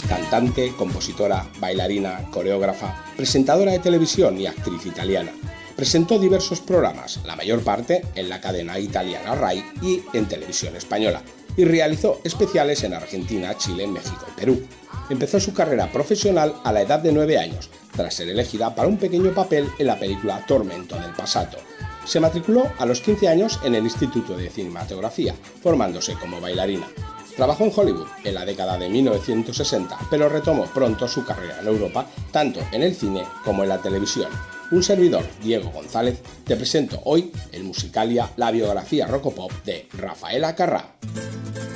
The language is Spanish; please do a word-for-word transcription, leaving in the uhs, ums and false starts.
cantante, compositora, bailarina, coreógrafa, presentadora de televisión y actriz italiana. Presentó diversos programas, la mayor parte en la cadena italiana RAI y en televisión española, y realizó especiales en Argentina, Chile, México y Perú. Empezó su carrera profesional a la edad de nueve años, tras ser elegida para un pequeño papel en la película Tormento del Passato. Se matriculó a los quince años en el Instituto de Cinematografía, formándose como bailarina. Trabajó en Hollywood en la década de mil novecientos sesenta, pero retomó pronto su carrera en Europa, tanto en el cine como en la televisión. Un servidor, Diego González, te presento hoy en Musicalia la biografía rockopop de Rafaela Carrà.